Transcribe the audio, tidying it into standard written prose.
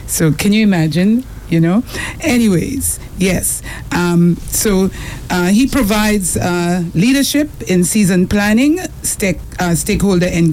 So can you imagine? Anyways, yes. So he provides leadership in season planning, stakeholder engagement.